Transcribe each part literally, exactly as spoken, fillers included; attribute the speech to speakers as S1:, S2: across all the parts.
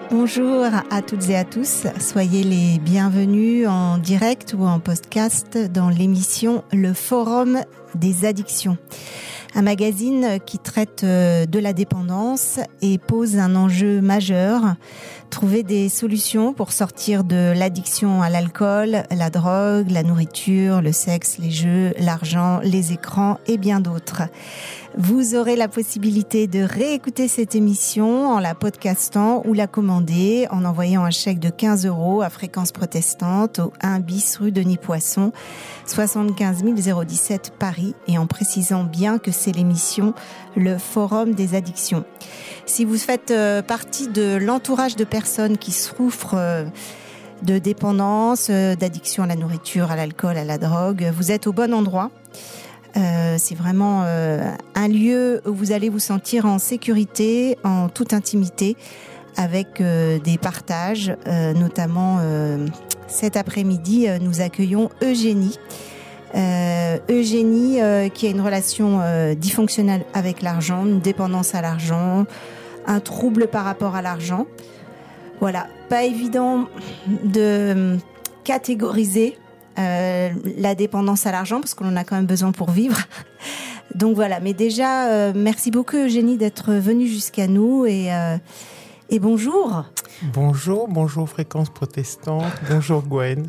S1: Bonjour à toutes et à tous, soyez les bienvenus en direct ou en podcast dans l'émission Le Forum des addictions. Un magazine qui traite de la dépendance et pose un enjeu majeur, trouver des solutions pour sortir de l'addiction à l'alcool, la drogue, la nourriture, le sexe, les jeux, l'argent, les écrans et bien d'autres. Vous aurez la possibilité de réécouter cette émission en la podcastant ou la commander en envoyant un chèque de quinze euros à Fréquence Protestante au un bis rue Denis Poisson, soixante-quinze mille dix-sept Paris, et en précisant bien que c'est l'émission Le Forum des addictions. Si vous faites partie de l'entourage de personnes qui souffrent de dépendance, d'addiction à la nourriture, à l'alcool, à la drogue, vous êtes au bon endroit. Euh, c'est vraiment euh, un lieu où vous allez vous sentir en sécurité, en toute intimité, avec euh, des partages, euh, notamment euh, cet après-midi, euh, nous accueillons Eugénie. Euh, Eugénie euh, qui a une relation euh, dysfonctionnelle avec l'argent, une dépendance à l'argent, un trouble par rapport à l'argent. Voilà, pas évident de catégoriser Euh, la dépendance à l'argent, parce qu'on en a quand même besoin pour vivre. Donc voilà, mais déjà, euh, merci beaucoup Eugénie d'être venue jusqu'à nous et, euh, et bonjour.
S2: Bonjour, bonjour Fréquence Protestante, bonjour Gwen.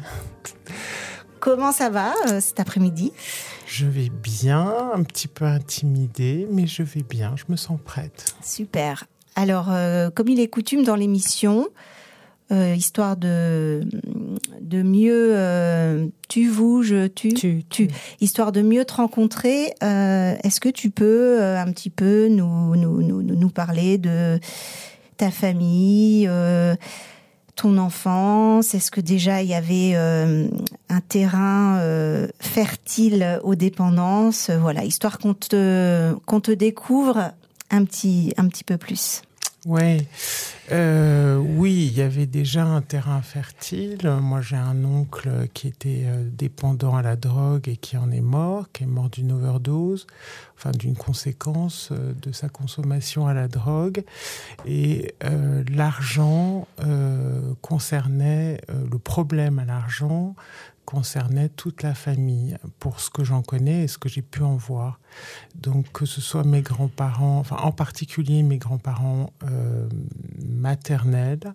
S1: Comment ça va euh, cet après-midi ?
S2: Je vais bien, un petit peu intimidée, mais je vais bien, je me sens prête.
S1: Super. Alors, euh, comme il est coutume dans l'émission, Euh, histoire de de mieux euh, tu vous je tu tu, tu. histoire de mieux te rencontrer, euh, est-ce que tu peux euh, un petit peu nous nous nous nous parler de ta famille, euh, ton enfance? Est-ce que déjà il y avait euh, un terrain euh, fertile aux dépendances? Voilà, histoire qu'on te qu'on te découvre un petit un petit peu plus.
S2: Ouais, euh, oui, il y avait déjà un terrain fertile. Moi, j'ai un oncle qui était dépendant à la drogue et qui en est mort, qui est mort d'une overdose, enfin d'une conséquence de sa consommation à la drogue. Et euh, l'argent euh, concernait, euh, le problème à l'argent concernait toute la famille, pour ce que j'en connais et ce que j'ai pu en voir. Donc, que ce soit mes grands-parents, enfin en particulier mes grands-parents euh, maternels,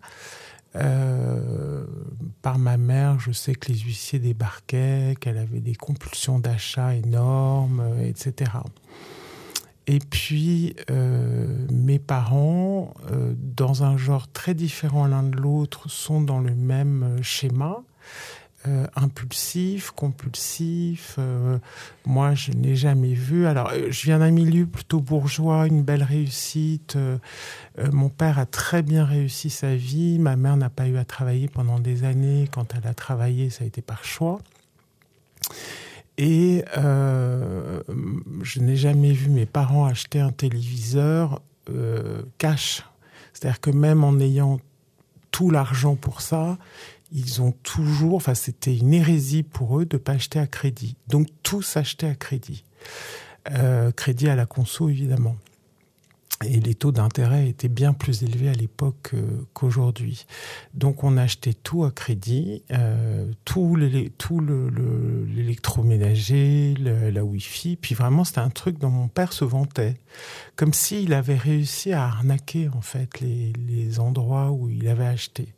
S2: euh, par ma mère, je sais que les huissiers débarquaient, qu'elle avait des compulsions d'achat énormes, et cetera. Et puis, euh, mes parents, euh, dans un genre très différent l'un de l'autre, sont dans le même schéma. Euh, impulsif, compulsif. Euh, moi, je n'ai jamais vu. Alors, euh, je viens d'un milieu plutôt bourgeois, une belle réussite. Euh, euh, mon père a très bien réussi sa vie. Ma mère n'a pas eu à travailler pendant des années. Quand elle a travaillé, ça a été par choix. Et euh, je n'ai jamais vu mes parents acheter un téléviseur euh, cash. C'est-à-dire que même en ayant tout l'argent pour ça, ils ont toujours, enfin c'était une hérésie pour eux de ne pas acheter à crédit. Donc tout s'achetait à crédit. Euh, crédit à la conso évidemment. Et les taux d'intérêt étaient bien plus élevés à l'époque euh, qu'aujourd'hui. Donc on achetait tout à crédit, euh, tout, les, tout le, le, l'électroménager, le, la Wi-Fi. Puis vraiment c'était un truc dont mon père se vantait. Comme s'il avait réussi à arnaquer en fait les, les endroits où il avait acheté.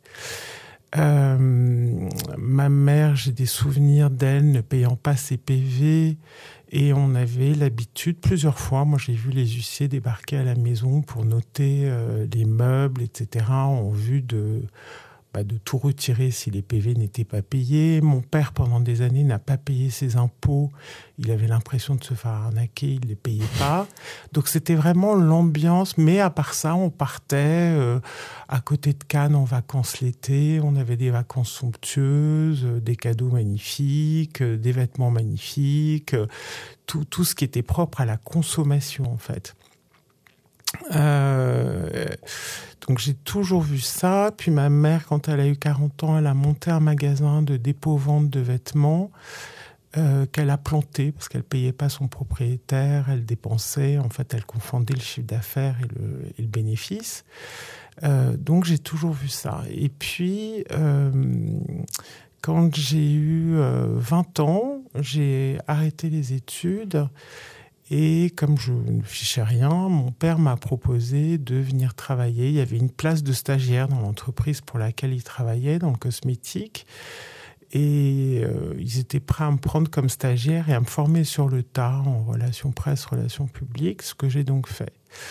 S2: Euh, ma mère, j'ai des souvenirs d'elle ne payant pas ses P V et on avait l'habitude plusieurs fois, moi j'ai vu les huissiers débarquer à la maison pour noter euh, les meubles, et cetera en vue de, bah, de tout retirer si les P V n'étaient pas payés. Mon père pendant des années n'a pas payé ses impôts, il avait l'impression de se faire arnaquer, il ne les payait pas. Donc c'était vraiment l'ambiance, mais à part ça on partait euh, à côté de Cannes en vacances l'été, on avait des vacances somptueuses, euh, des cadeaux magnifiques, euh, des vêtements magnifiques, euh, tout, tout ce qui était propre à la consommation en fait. Euh, donc j'ai toujours vu ça. Puis ma mère, quand elle a eu quarante ans, elle a monté un magasin de dépôt-vente de vêtements euh, qu'elle a planté parce qu'elle payait pas son propriétaire, elle dépensait, en fait elle confondait le chiffre d'affaires et le, et le bénéfice. Euh, donc j'ai toujours vu ça. Et puis, euh, quand j'ai eu euh, vingt ans, j'ai arrêté les études. Et comme je ne fichais rien, mon père m'a proposé de venir travailler. Il y avait une place de stagiaire dans l'entreprise pour laquelle il travaillait, dans le cosmétique. Et euh, ils étaient prêts à me prendre comme stagiaire et à me former sur le tas en relations presse, relations publiques, ce que j'ai donc fait.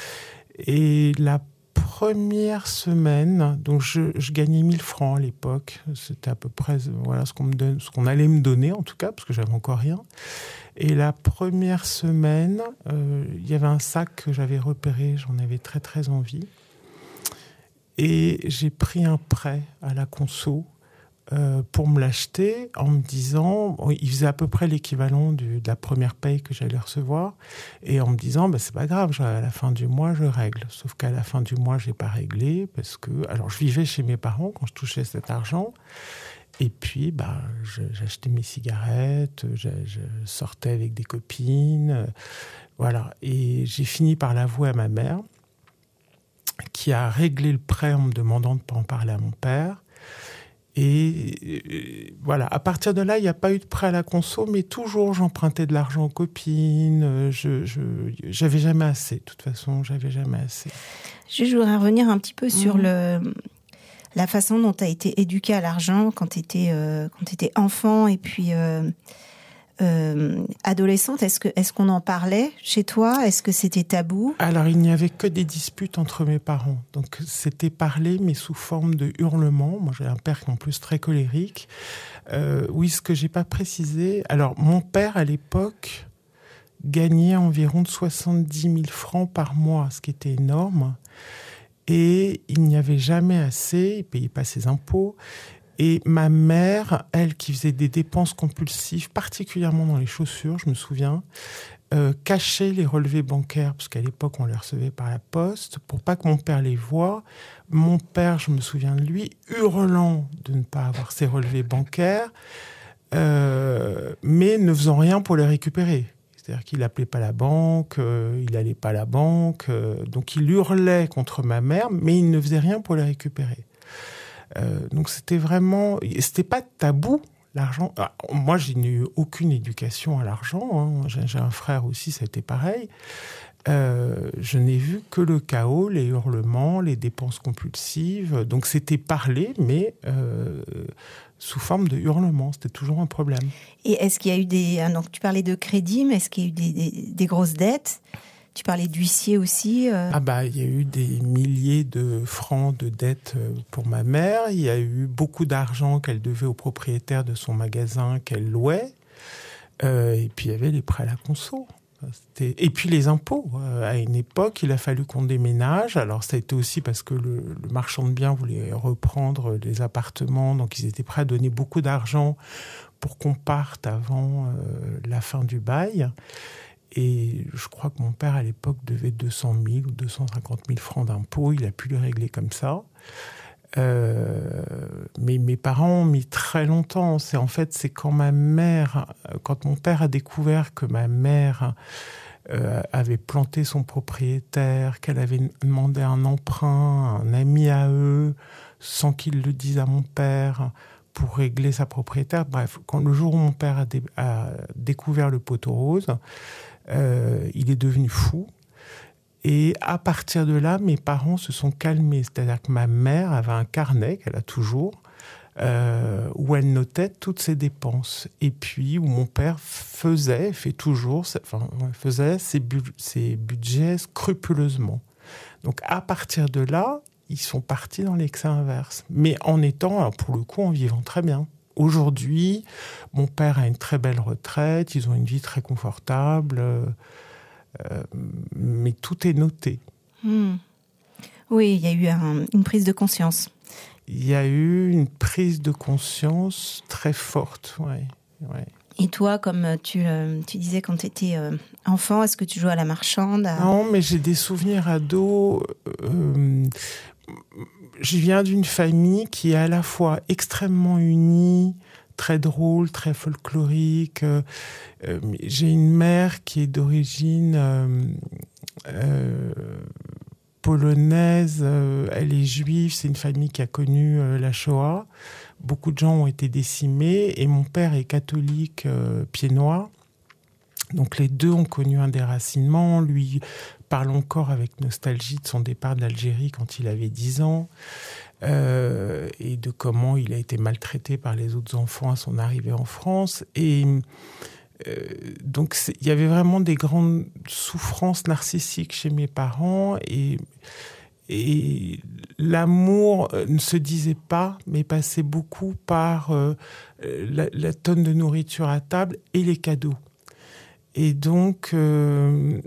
S2: Et la première semaine, donc je, je gagnais mille francs à l'époque. C'était à peu près voilà, ce qu'on me donne, ce qu'on allait me donner en tout cas, parce que j'avais encore rien. Et la première semaine, euh, il y avait un sac que j'avais repéré, j'en avais très très envie. Et j'ai pris un prêt à la conso euh, pour me l'acheter en me disant, bon, il faisait à peu près l'équivalent du, de la première paye que j'allais recevoir, et en me disant, bah, c'est pas grave, à la fin du mois, je règle. Sauf qu'à la fin du mois, j'ai pas réglé, parce que, alors je vivais chez mes parents quand je touchais cet argent. Et puis, bah, je, j'achetais mes cigarettes, je, je sortais avec des copines, euh, voilà. Et j'ai fini par l'avouer à ma mère, qui a réglé le prêt en me demandant de ne pas en parler à mon père. Et euh, voilà, à partir de là, il n'y a pas eu de prêt à la conso, mais toujours j'empruntais de l'argent aux copines, je, je, j'avais jamais assez, de toute façon, j'avais jamais assez.
S1: Je voudrais revenir un petit peu sur
S2: mmh.
S1: le... la façon dont tu as été éduquée à l'argent quand tu étais euh, quand tu étais enfant et puis euh, euh, adolescente. Est-ce que est-ce qu'on en parlait chez toi ? Est-ce que c'était tabou ?
S2: Alors, il n'y avait que des disputes entre mes parents. Donc, c'était parlé, mais sous forme de hurlements. Moi, j'ai un père qui est en plus très colérique. Euh, oui, ce que j'ai pas précisé. Alors, mon père, à l'époque, gagnait environ soixante-dix mille francs par mois, ce qui était énorme. Et il n'y avait jamais assez, il ne payait pas ses impôts. Et ma mère, elle, qui faisait des dépenses compulsives, particulièrement dans les chaussures, je me souviens, euh, cachait les relevés bancaires, parce qu'à l'époque, on les recevait par la poste, pour pas que mon père les voie. Mon père, je me souviens de lui, hurlant de ne pas avoir ses relevés bancaires, euh, mais ne faisant rien pour les récupérer. C'est-à-dire qu'il n'appelait pas la banque, euh, il n'allait pas à la banque, euh, donc il hurlait contre ma mère, mais il ne faisait rien pour les récupérer. Euh, donc c'était vraiment, c'était pas tabou l'argent. Ah, moi, je n'ai eu aucune éducation à l'argent. Hein. J'ai, j'ai un frère aussi, ça a été pareil. Euh, je n'ai vu que le chaos, les hurlements, les dépenses compulsives. Donc c'était parlé, mais euh, sous forme de hurlements. C'était toujours un problème.
S1: Et est-ce qu'il y a eu des... Donc tu parlais de crédit, mais est-ce qu'il y a eu des, des, des grosses dettes ? Tu parlais d'huissier aussi euh...
S2: Ah bah, il y a eu des milliers de francs de dettes pour ma mère. Il y a eu beaucoup d'argent qu'elle devait au propriétaire de son magasin qu'elle louait. Euh, et puis il y avait les prêts à la conso. C'était... Et puis les impôts. Euh, à une époque, il a fallu qu'on déménage. Alors ça a été aussi parce que le, le marchand de biens voulait reprendre les appartements, donc ils étaient prêts à donner beaucoup d'argent pour qu'on parte avant euh, la fin du bail. Et je crois que mon père, à l'époque, devait deux cent mille ou deux cent cinquante mille francs d'impôts. Il a pu le régler comme ça. Euh, mais mes parents ont mis très longtemps. C'est, en fait, c'est quand ma mère, quand mon père a découvert que ma mère euh, avait planté son propriétaire, qu'elle avait demandé un emprunt à un ami à eux, sans qu'il le dise à mon père, pour régler sa propriétaire. Bref, quand le jour où mon père a, dé- a découvert le poteau rose, Euh, il est devenu fou. Et à partir de là, mes parents se sont calmés. C'est-à-dire que ma mère avait un carnet, qu'elle a toujours, euh, où elle notait toutes ses dépenses. Et puis, où mon père faisait, fait toujours, enfin, faisait ses, bu- ses budgets scrupuleusement. Donc, à partir de là, ils sont partis dans l'excès inverse. Mais en étant, alors pour le coup, en vivant très bien. Aujourd'hui, mon père a une très belle retraite, ils ont une vie très confortable, euh, euh, mais tout est noté.
S1: Mmh. Oui, il y a eu un, une prise de conscience.
S2: Il y a eu une prise de conscience très forte, ouais, ouais.
S1: Et toi, comme tu, euh, tu disais quand tu étais euh, enfant, est-ce que tu jouais à la marchande à...
S2: Non, mais j'ai des souvenirs ados. Euh, je viens d'une famille qui est à la fois extrêmement unie, très drôle, très folklorique. Euh, euh, j'ai une mère qui est d'origine euh, euh, polonaise, euh, elle est juive, c'est une famille qui a connu euh, la Shoah. Beaucoup de gens ont été décimés et mon père est catholique euh, pied-noir. Donc les deux ont connu un déracinement. Lui parle encore avec nostalgie de son départ d'Algérie quand il avait dix ans euh, et de comment il a été maltraité par les autres enfants à son arrivée en France. Et euh, donc il y avait vraiment des grandes souffrances narcissiques chez mes parents et, et l'amour ne se disait pas, mais passait beaucoup par euh, la, la tonne de nourriture à table et les cadeaux. Et donc, euh,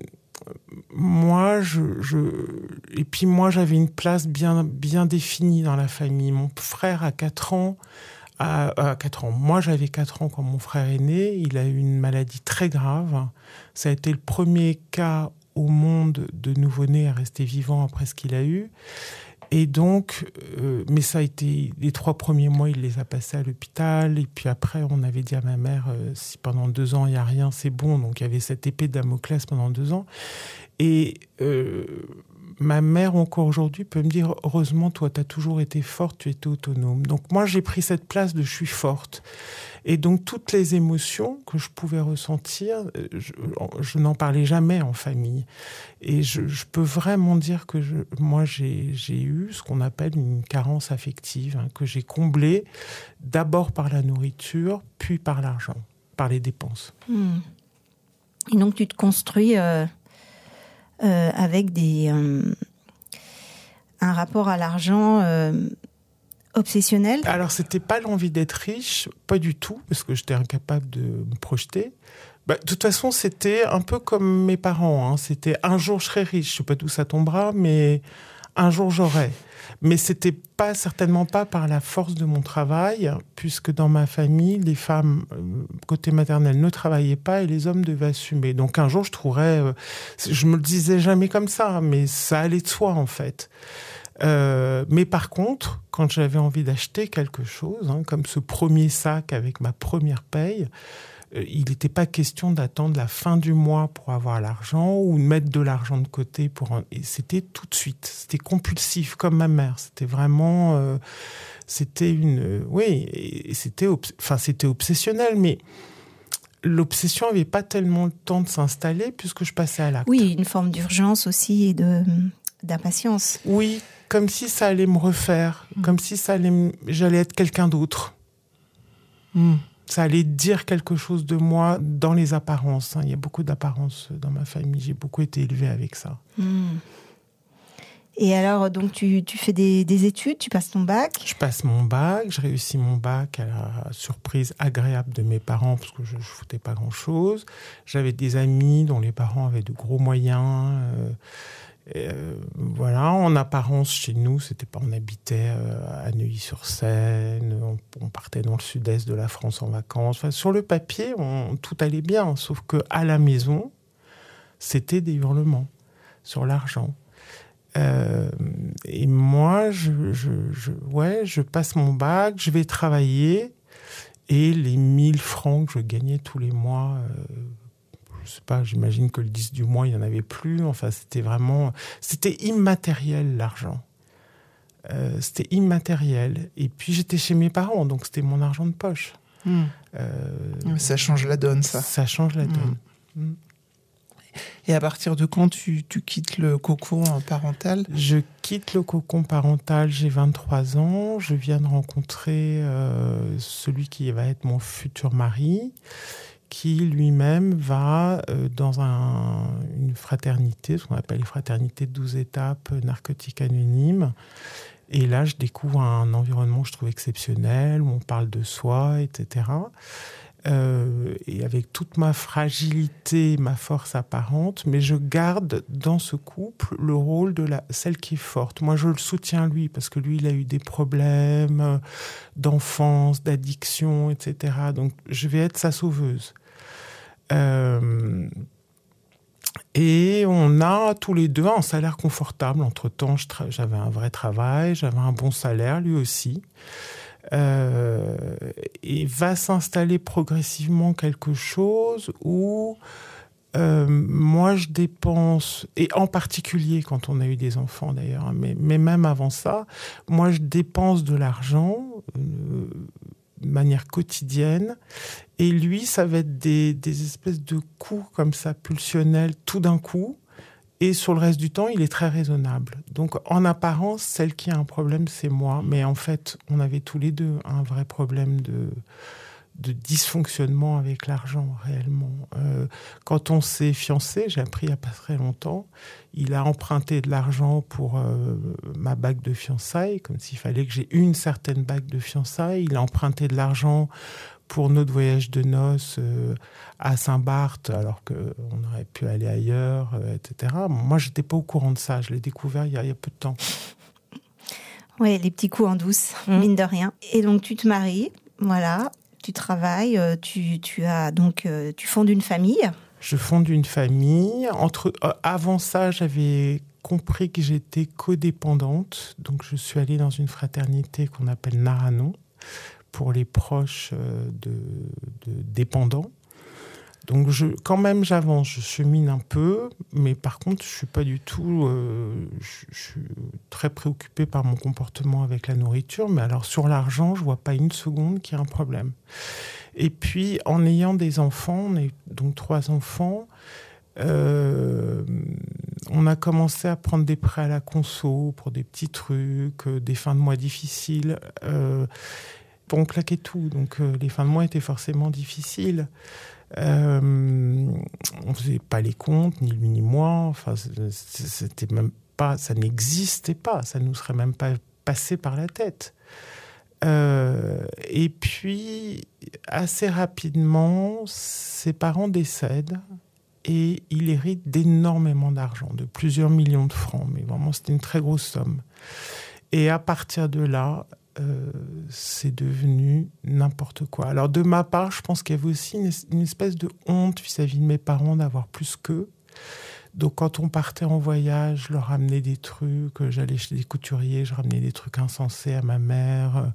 S2: moi, je, je, et puis moi, j'avais une place bien, bien définie dans la famille. Mon frère a quatre ans, à, à quatre ans. Moi, j'avais quatre ans quand mon frère est né. Il a eu une maladie très grave. Ça a été le premier cas au monde de nouveau-né à rester vivant après ce qu'il a eu. Et donc, euh, mais ça a été, les trois premiers mois, il les a passés à l'hôpital. Et puis après, on avait dit à ma mère, euh, si pendant deux ans, il n'y a rien, c'est bon. Donc, il y avait cette épée de Damoclès pendant deux ans. Et euh, ma mère, encore aujourd'hui, peut me dire, heureusement, toi, tu as toujours été forte, tu étais autonome. Donc, moi, j'ai pris cette place de je suis forte. Et donc, toutes les émotions que je pouvais ressentir, je, je n'en parlais jamais en famille. Et je, je peux vraiment dire que je, moi, j'ai, j'ai eu ce qu'on appelle une carence affective, hein, que j'ai comblée d'abord par la nourriture, puis par l'argent, par les dépenses.
S1: Mmh. Et donc, tu te construis euh, euh, avec des, euh, un rapport à l'argent euh, obsessionnel.
S2: Alors, c'était pas l'envie d'être riche, pas du tout, parce que j'étais incapable de me projeter. Bah, de toute façon, c'était un peu comme mes parents. Hein. C'était un jour je serai riche, je sais pas d'où ça tombera, mais un jour j'aurai. Mais c'était pas certainement pas par la force de mon travail, puisque dans ma famille, les femmes côté maternel ne travaillaient pas et les hommes devaient assumer. Donc un jour je trouverais, euh, je me le disais jamais comme ça, mais ça allait de soi en fait. Euh, mais par contre, quand j'avais envie d'acheter quelque chose, hein, comme ce premier sac avec ma première paye, euh, il n'était pas question d'attendre la fin du mois pour avoir l'argent ou de mettre de l'argent de côté pour en... Et c'était tout de suite, c'était compulsif comme ma mère. C'était vraiment, euh, c'était une, euh, oui, et c'était, obs... enfin c'était obsessionnel, mais l'obsession n'avait pas tellement le temps de s'installer puisque je passais à l'acte.
S1: Oui, une forme d'urgence aussi et de d'impatience.
S2: Oui. Comme si ça allait me refaire, mmh. comme si ça allait me... j'allais être quelqu'un d'autre. Mmh. Ça allait dire quelque chose de moi dans les apparences. Hein. Il y a beaucoup d'apparences dans ma famille. J'ai beaucoup été élevée avec ça.
S1: Mmh. Et alors, donc, tu, tu fais des, des études, tu passes ton bac ?
S2: Je passe mon bac, je réussis mon bac à la surprise agréable de mes parents parce que je ne foutais pas grand-chose. J'avais des amis dont les parents avaient de gros moyens. Euh, Euh, voilà, en apparence, chez nous, c'était pas, on habitait euh, à Neuilly-sur-Seine, on, on partait dans le sud-est de la France en vacances. Enfin, sur le papier, on, tout allait bien, sauf que à la maison, c'était des hurlements sur l'argent. Euh, et moi, je, je, je, ouais, je passe mon bac, je vais travailler, et les mille francs que je gagnais tous les mois. Euh, Je sais pas, j'imagine que le dix du mois, il n'y en avait plus. Enfin, c'était vraiment... C'était immatériel, l'argent. Euh, c'était immatériel. Et puis, j'étais chez mes parents, donc c'était mon argent de poche.
S3: Mmh.
S2: Euh,
S3: ça change la donne, ça.
S2: Ça change la donne. Mmh. Mmh.
S3: Et à partir de quand tu, tu quittes le cocon parental ?
S2: Je quitte le cocon parental, j'ai vingt-trois ans. Je viens de rencontrer euh, celui qui va être mon futur mari, qui lui-même va euh, dans un, une fraternité, ce qu'on appelle les fraternités de douze étapes, narcotiques anonymes. Et là, je découvre un environnement que je trouve exceptionnel, où on parle de soi, et cetera. Euh, et avec toute ma fragilité, ma force apparente, mais je garde dans ce couple le rôle de la, celle qui est forte. Moi, je le soutiens lui, parce que lui, il a eu des problèmes d'enfance, d'addiction, et cetera. Donc, je vais être sa sauveuse. Euh, et on a tous les deux un salaire confortable. Entre-temps, je tra- j'avais un vrai travail, j'avais un bon salaire, lui aussi. Euh, et va s'installer progressivement quelque chose où Euh, moi, je dépense, et en particulier quand on a eu des enfants d'ailleurs, mais, mais même avant ça, moi, je dépense de l'argent euh, de manière quotidienne. Et lui, ça va être des, des espèces de coups comme ça, pulsionnels, tout d'un coup. Et sur le reste du temps, il est très raisonnable. Donc, en apparence, celle qui a un problème, c'est moi. Mais en fait, on avait tous les deux un vrai problème de... de dysfonctionnement avec l'argent, réellement. Euh, quand on s'est fiancé, j'ai appris il n'y a pas très longtemps, il a emprunté de l'argent pour euh, ma bague de fiançailles, comme s'il fallait que j'ai une certaine bague de fiançailles. Il a emprunté de l'argent pour notre voyage de noces euh, à Saint-Barth, alors qu'on aurait pu aller ailleurs, euh, et cetera. Moi, je n'étais pas au courant de ça. Je l'ai découvert il y a, il y a peu de temps.
S1: Oui, les petits coups en douce, mmh. mine de rien. Et donc, tu te maries, voilà. Tu travailles, tu, tu as donc tu fondes une famille.
S2: Je fonde une famille. Entre, euh, avant ça, j'avais compris que j'étais codépendante. Donc, je suis allée dans une fraternité qu'on appelle Narano pour les proches de, de dépendants. Donc, je, quand même, j'avance, je chemine un peu, mais par contre, je suis pas du tout... Euh, je, je suis très préoccupée par mon comportement avec la nourriture, mais alors, sur l'argent, je vois pas une seconde qu'il y a un problème. Et puis, en ayant des enfants, on a eu donc trois enfants, euh, on a commencé à prendre des prêts à la conso pour des petits trucs, des fins de mois difficiles, euh, on claquait tout, donc euh, les fins de mois étaient forcément difficiles. Euh, on faisait pas les comptes, ni lui ni moi. Enfin, c'était même pas, ça n'existait pas. Ça nous serait même pas passé par la tête. Euh, et puis, assez rapidement, ses parents décèdent et il hérite d'énormément d'argent, de plusieurs millions de francs. Mais vraiment, c'était une très grosse somme. Et à partir de là, Euh, c'est devenu n'importe quoi. Alors de ma part, je pense qu'il y avait aussi une, une espèce de honte vis-à-vis de mes parents d'avoir plus qu'eux. Donc quand on partait en voyage, je leur ramenais des trucs, j'allais chez des couturiers, je ramenais des trucs insensés à ma mère.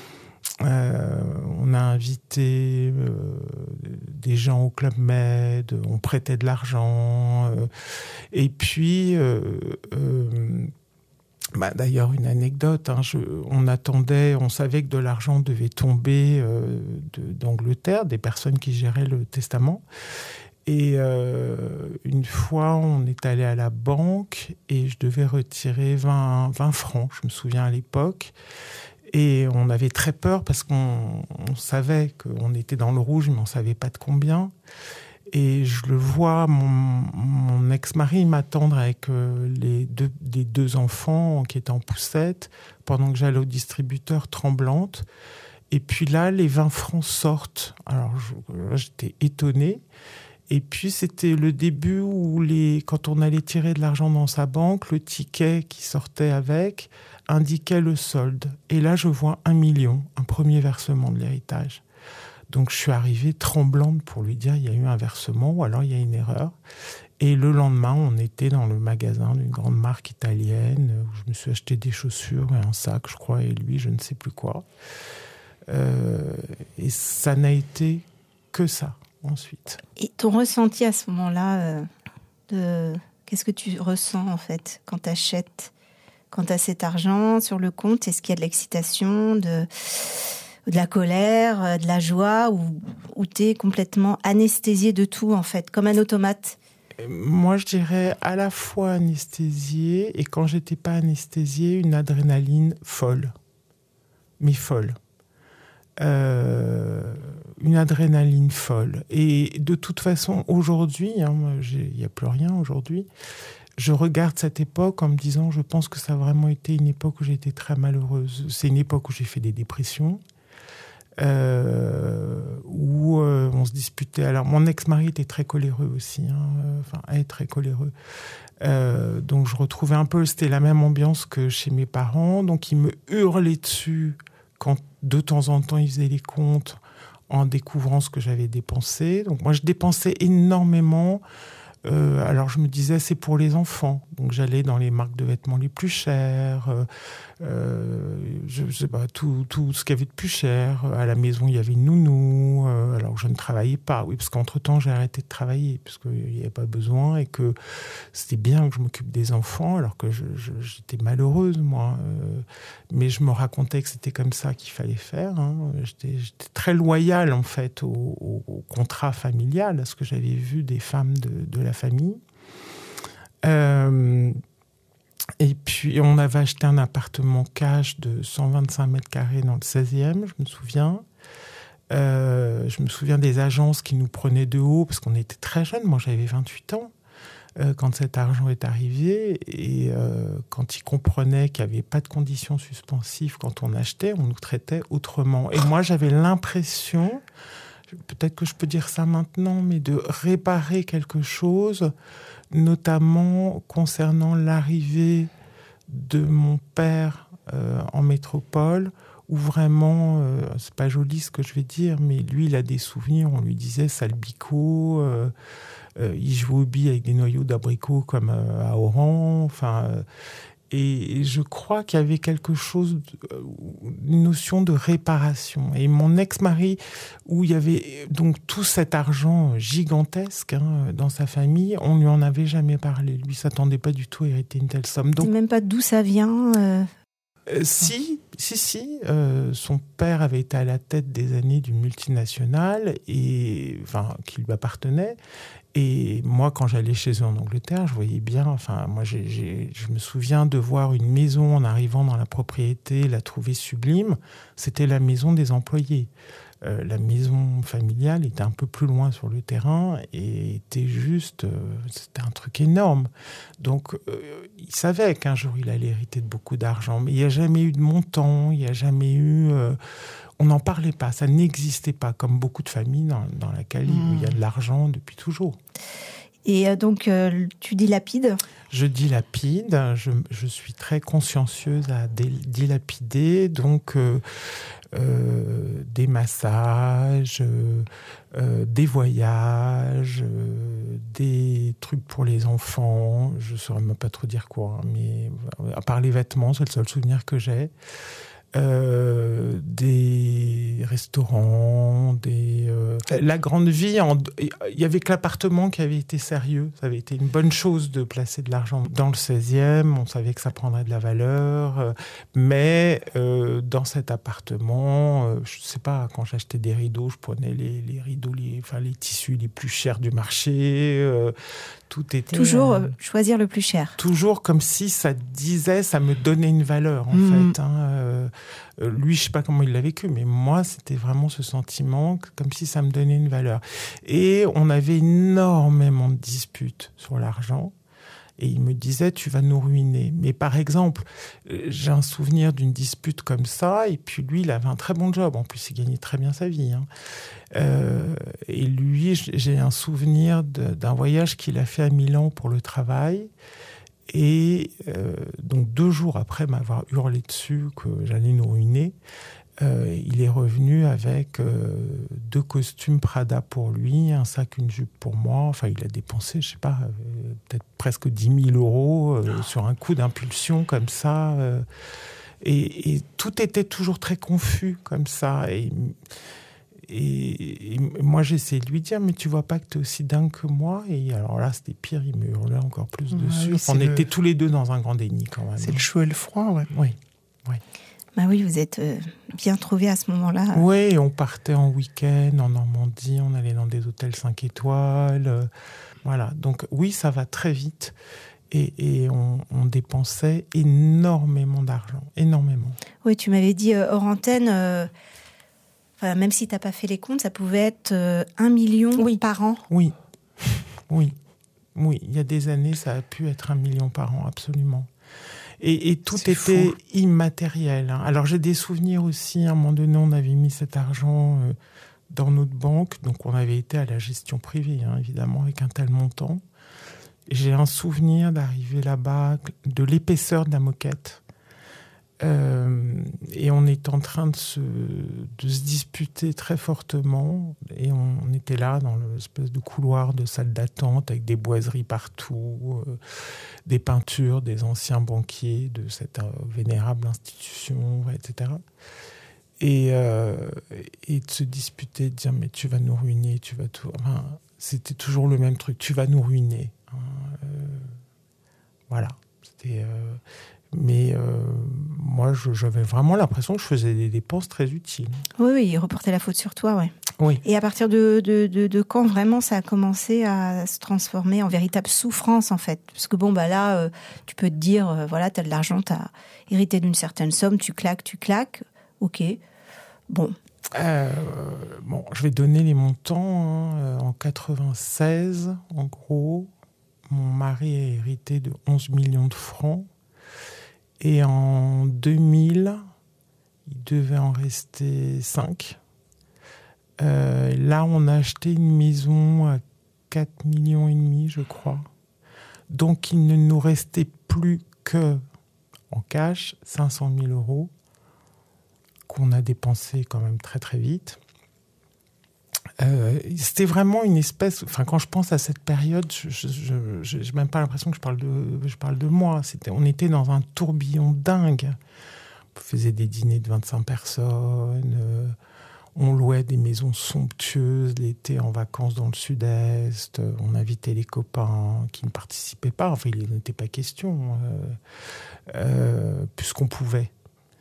S2: Euh, on a invité euh, des gens au Club Med, on prêtait de l'argent. Euh, et puis... Euh, euh, Bah, d'ailleurs, une anecdote, hein, je, on attendait, on savait que de l'argent devait tomber euh, de, d'Angleterre, des personnes qui géraient le testament. Et euh, une fois, on est allé à la banque et je devais retirer vingt, vingt francs, je me souviens à l'époque. Et on avait très peur parce qu'on on savait qu'on était dans le rouge, mais on ne savait pas de combien. Et je le vois, mon, mon ex-mari m'attendre avec euh, les, deux, les deux enfants qui étaient en poussette, pendant que j'allais au distributeur tremblante. Et puis là, les vingt francs sortent. Alors, je, là, j'étais étonnée. Et puis, c'était le début où, les, quand on allait tirer de l'argent dans sa banque, le ticket qui sortait avec indiquait le solde. Et là, je vois un million, un premier versement de l'héritage. Donc, je suis arrivée tremblante pour lui dire il y a eu un versement ou alors il y a une erreur. Et le lendemain, on était dans le magasin d'une grande marque italienne où je me suis acheté des chaussures et un sac, je crois, et lui, je ne sais plus quoi. Euh, et ça n'a été que ça, ensuite.
S1: Et ton ressenti à ce moment-là, euh, de... qu'est-ce que tu ressens, en fait, quand tu achètes, quand tu as cet argent sur le compte? Est-ce qu'il y a de l'excitation, de... de la colère, de la joie, ou, ou t'es complètement anesthésié de tout, en fait, comme un automate?
S2: Moi, je dirais à la fois anesthésié, et quand j'étais pas anesthésié, une adrénaline folle. Mais folle. Euh, une adrénaline folle. Et de toute façon, aujourd'hui, il hein, n'y a plus rien aujourd'hui, je regarde cette époque en me disant, je pense que ça a vraiment été une époque où j'ai été très malheureuse. C'est une époque où j'ai fait des dépressions. Euh, où euh, on se disputait. Alors, mon ex-mari était très coléreux aussi, hein, euh, enfin, est très coléreux. Euh, donc, je retrouvais un peu, c'était la même ambiance que chez mes parents. Donc, il me hurlait dessus quand, de temps en temps, il faisait les comptes en découvrant ce que j'avais dépensé. Donc, moi, je dépensais énormément. Euh, alors, je me disais, c'est pour les enfants. Donc, j'allais dans les marques de vêtements les plus chères. Euh, euh, je, je sais pas, tout, tout ce qu'il y avait de plus cher. À la maison, il y avait une nounou, euh, alors que je ne travaillais pas. Oui, parce qu'entre-temps, j'ai arrêté de travailler, parce qu'il n'y avait pas besoin, et que c'était bien que je m'occupe des enfants, alors que je, je, j'étais malheureuse, moi. Euh, mais je me racontais que c'était comme ça qu'il fallait faire. Hein. J'étais, j'étais très loyale, en fait, au, au, au contrat familial, à ce que j'avais vu des femmes de, de la famille. Euh, et puis, on avait acheté un appartement cash de cent vingt-cinq mètres carrés dans le seizième, je me souviens. Euh, je me souviens des agences qui nous prenaient de haut, parce qu'on était très jeunes. Moi, j'avais vingt-huit ans euh, quand cet argent est arrivé. Et euh, quand ils comprenaient qu'il n'y avait pas de conditions suspensives quand on achetait, on nous traitait autrement. Et moi, j'avais l'impression, peut-être que je peux dire ça maintenant, mais de réparer quelque chose, notamment concernant l'arrivée de mon père euh, en métropole, où vraiment, euh, c'est pas joli ce que je vais dire, mais lui, il a des souvenirs, on lui disait sale bico, euh, euh, il jouait aux billes avec des noyaux d'abricot comme euh, à Oran, enfin... Euh, Et je crois qu'il y avait quelque chose, une notion de réparation. Et mon ex-mari, où il y avait donc tout cet argent gigantesque hein, dans sa famille, on ne lui en avait jamais parlé. Lui ne s'attendait pas du tout à hériter une telle somme. Donc,
S1: c'est même pas d'où ça vient euh...
S2: Euh, si, si, si. Euh, son père avait été à la tête des années d'une multinationale et, enfin, qui lui appartenait. Et moi, quand j'allais chez eux en Angleterre, je voyais bien. Enfin, moi, j'ai, j'ai, je me souviens de voir une maison en arrivant dans la propriété, la trouver sublime. C'était la maison des employés. Euh, la maison familiale était un peu plus loin sur le terrain et était juste... Euh, c'était un truc énorme. Donc, euh, il savait qu'un jour, il allait hériter de beaucoup d'argent. Mais il n'y a jamais eu de montant, il n'y a jamais eu... Euh, on n'en parlait pas, ça n'existait pas, comme beaucoup de familles dans, dans laquelle mmh. il y a de l'argent depuis toujours.
S1: Et euh, donc, euh, tu dilapides ?
S2: Je dilapide, je, je suis très consciencieuse à dilapider, donc... Euh, Euh, des massages, euh, euh, des voyages, euh, des trucs pour les enfants. Je ne saurais même pas trop dire quoi, hein, mais à part les vêtements, c'est le seul souvenir que j'ai. Euh, des restaurants, des euh, la grande vie. En... Il y avait que l'appartement qui avait été sérieux. Ça avait été une bonne chose de placer de l'argent dans le seizième. On savait que ça prendrait de la valeur, mais euh, dans cet appartement, euh, je sais pas. Quand j'achetais des rideaux, je prenais les, les rideaux, les, enfin les tissus les plus chers du marché. Euh, tout était
S1: toujours euh, choisir le plus cher.
S2: Toujours comme si ça disait, ça me donnait une valeur en mmh. fait. Hein, euh, lui, je sais pas comment il l'a vécu, mais moi, c'était vraiment ce sentiment, comme si ça me donnait une valeur. Et on avait énormément de disputes sur l'argent. Et il me disait, tu vas nous ruiner. Mais par exemple, j'ai un souvenir d'une dispute comme ça, et puis lui, il avait un très bon job. En plus, il gagnait très bien sa vie. Hein. Euh, et lui, j'ai un souvenir de, d'un voyage qu'il a fait à Milan pour le travail. Et euh, donc, deux jours après m'avoir hurlé dessus que j'allais nous ruiner, euh, il est revenu avec euh, deux costumes Prada pour lui, un sac, une jupe pour moi. Enfin, il a dépensé, je sais pas, euh, peut-être presque dix mille euros euh, sur un coup d'impulsion comme ça. Euh, et, et tout était toujours très confus comme ça. Et... Et, et moi, j'essayais de lui dire, mais tu vois pas que t'es aussi dingue que moi ? Et alors là, c'était pire, il me hurlait encore plus ouais, dessus. Oui, on le... était tous les deux dans un grand déni quand même.
S3: C'est le chaud et le froid, ouais.
S2: Oui, oui.
S1: Bah oui, vous êtes euh, bien trouvés à ce moment-là.
S2: Oui, on partait en week-end en Normandie, on allait dans des hôtels cinq étoiles. Euh, voilà, donc oui, ça va très vite. Et, et on, on dépensait énormément d'argent, énormément.
S1: Oui, tu m'avais dit euh, hors antenne... Euh... Enfin, même si tu n'as pas fait les comptes, ça pouvait être euh, un million oui. par an.
S2: Oui, oui, oui. Il y a des années, ça a pu être un million par an, absolument. Et, et tout C'est était fou. immatériel. Hein. Alors, j'ai des souvenirs aussi. À un moment donné, on avait mis cet argent euh, dans notre banque. Donc, on avait été à la gestion privée, hein, évidemment, avec un tel montant. Et j'ai un souvenir d'arriver là-bas, de l'épaisseur de la moquette. Euh, et on est en train de se, de se disputer très fortement. Et on, on était là dans l'espèce de couloir de salle d'attente avec des boiseries partout, euh, des peintures des anciens banquiers de cette euh, vénérable institution, et cetera. Et, euh, et de se disputer, de dire mais tu vas nous ruiner, tu vas tout. Enfin, c'était toujours le même truc, tu vas nous ruiner. Hein, euh, voilà. C'était. Euh, Mais euh, moi, je, j'avais vraiment l'impression que je faisais des dépenses très utiles.
S1: Oui, oui, il reportait la faute sur toi, ouais.
S2: Oui.
S1: Et à partir de, de, de, de quand vraiment ça a commencé à se transformer en véritable souffrance, en fait? Parce que bon, bah là, euh, tu peux te dire, euh, voilà, t'as de l'argent, t'as hérité d'une certaine somme, tu claques, tu claques, ok. Bon.
S2: Euh, bon, je vais donner les montants. Hein. En quatre-vingt-seize, en gros, mon mari a hérité de onze millions de francs. Et en deux mille, il devait en rester cinq. Euh, là, on a acheté une maison à quatre millions et demi, je crois. Donc, il ne nous restait plus que, en cash, cinq cent mille euros qu'on a dépensé quand même très très vite. Euh, c'était vraiment une espèce... Enfin, quand je pense à cette période, je n'ai même pas l'impression que je parle de, je parle de moi. C'était, on était dans un tourbillon dingue. On faisait des dîners de vingt-cinq personnes. Euh, on louait des maisons somptueuses l'été en vacances dans le sud-est. On invitait les copains qui ne participaient pas. Enfin, il n'était pas question, euh, euh, puisqu'on pouvait.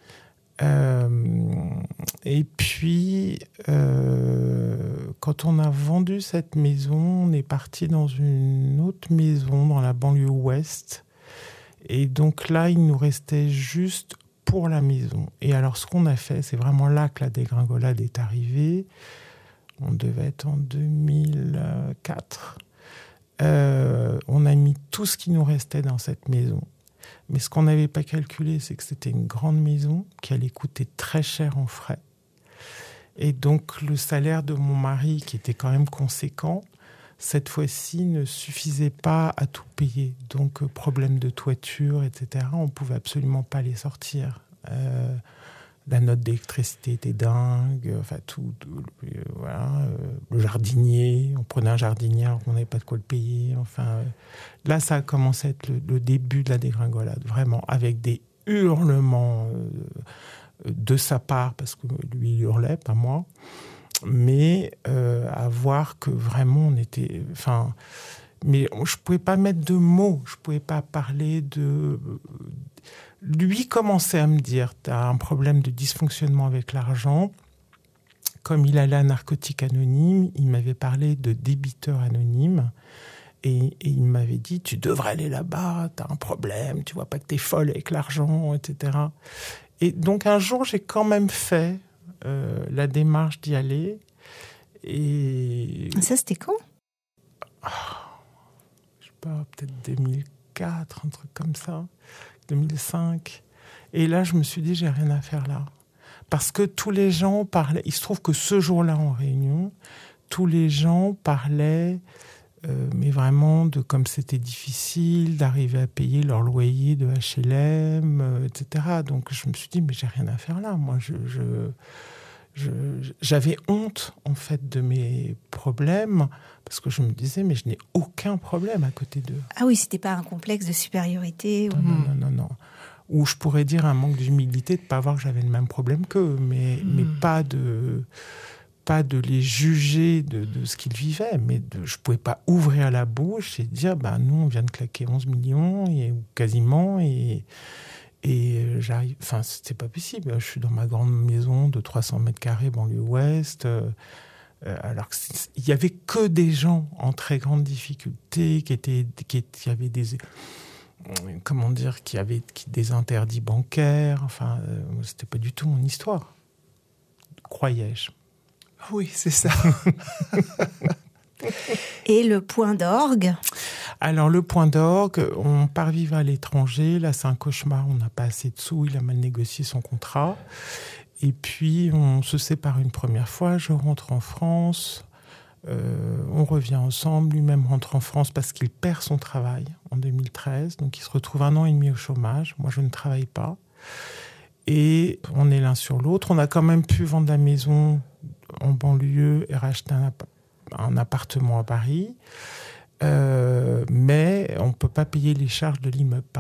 S2: Euh, et puis, euh, quand on a vendu cette maison, on est parti dans une autre maison dans la banlieue ouest. Et donc là, il nous restait juste pour la maison. Et alors, ce qu'on a fait, c'est vraiment là que la dégringolade est arrivée. On devait être en deux mille quatre. Euh, on a mis tout ce qui nous restait dans cette maison. Mais ce qu'on n'avait pas calculé, c'est que c'était une grande maison qui allait coûter très cher en frais. Et donc, le salaire de mon mari, qui était quand même conséquent, cette fois-ci ne suffisait pas à tout payer. Donc, problème de toiture, et cetera, on ne pouvait absolument pas les sortir. Euh, la note d'électricité était dingue, enfin tout, tout euh, voilà, euh, le jardinier, on prenait un jardinier alors qu'on n'avait pas de quoi le payer, enfin euh, là ça a commencé à être le, le début de la dégringolade, vraiment, avec des hurlements euh, de sa part, parce que lui il hurlait, pas moi, mais euh, à voir que vraiment on était, enfin, mais je pouvais pas mettre de mots, je pouvais pas parler de... Lui commençait à me dire, tu as un problème de dysfonctionnement avec l'argent. Comme il allait à Narcotiques Anonymes, il m'avait parlé de débiteurs anonymes. Et, et il m'avait dit, tu devrais aller là-bas, tu as un problème, tu vois pas que tu es folle avec l'argent, et cetera. Et donc un jour, j'ai quand même fait euh, la démarche d'y aller. Et...
S1: Ça, c'était quand ?
S2: oh, Je sais pas, peut-être deux mille quatre, un truc comme ça. deux mille cinq. Et là, je me suis dit, j'ai rien à faire là. Parce que tous les gens parlaient... Il se trouve que ce jour-là, en réunion, tous les gens parlaient, euh, mais vraiment, de comme c'était difficile d'arriver à payer leur loyer de H L M, euh, et cetera. Donc, je me suis dit, mais j'ai rien à faire là. Moi, je... je Je, j'avais honte, en fait, de mes problèmes, parce que je me disais, mais je n'ai aucun problème à côté d'eux.
S1: Ah oui, c'était pas un complexe de supériorité ou...
S2: Non, non, non, non. Ou je pourrais dire un manque d'humilité de ne pas voir que j'avais le même problème qu'eux, mais, mmh. mais pas, de, pas de les juger de, de ce qu'ils vivaient. Mais de, je ne pouvais pas ouvrir la bouche et dire, bah, nous, on vient de claquer onze millions, et, ou quasiment, et... Et j'arrive, enfin, c'était pas possible. Je suis dans ma grande maison de trois cents mètres carrés, banlieue ouest. Euh, alors qu'il y avait que des gens en très grande difficulté, qui étaient, qui, qui avaient des, comment dire, qui avaient qui, des interdits bancaires. Enfin, euh, c'était pas du tout mon histoire, croyais-je.
S3: Oui, c'est ça.
S1: Et le point d'orgue ?
S2: Alors, le point d'orgue, on part vivre à l'étranger. Là, c'est un cauchemar. On n'a pas assez de sous. Il a mal négocié son contrat. Et puis, on se sépare une première fois. Je rentre en France. Euh, on revient ensemble. Lui-même rentre en France parce qu'il perd son travail en deux mille treize. Donc, il se retrouve un an et demi au chômage. Moi, je ne travaille pas. et on est l'un sur l'autre. On a quand même pu vendre la maison en banlieue et racheter un, app- un appartement à Paris. Euh, mais on ne peut pas payer les charges de l'immeuble.